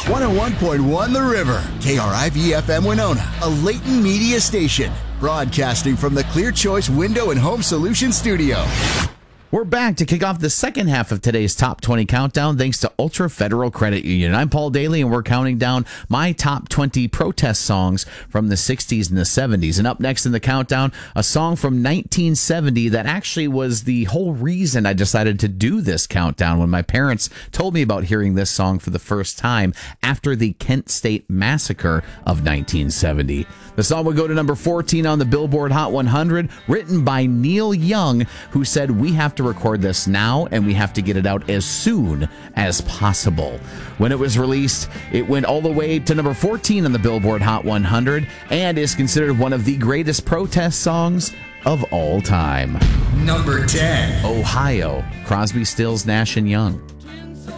101.1 The River, KRIV-FM Winona, a Leighton Media station, broadcasting from the Clear Choice Window and Home Solutions studio. We're back to kick off the second half of today's Top 20 Countdown thanks to Ultra Federal Credit Union. I'm Paul Daly, and we're counting down my top 20 protest songs from the 60s and the 70s. And up next in the countdown, a song from 1970 that actually was the whole reason I decided to do this countdown when my parents told me about hearing this song for the first time after the Kent State Massacre of 1970. The song would go to number 14 on the Billboard Hot 100, written by Neil Young, who said, "We have to record this now, and we have to get it out as soon as possible." When it was released, it went all the way to number 14 on the Billboard Hot 100, and is considered one of the greatest protest songs of all time. Number 10. Ohio, Crosby, Stills, Nash & Young.